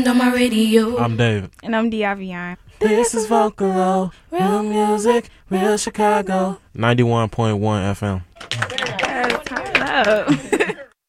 tuned on my radio. I'm David. And I'm Diavion. This is Vocalo, real music, real Chicago. 91.1 FM. Turn up.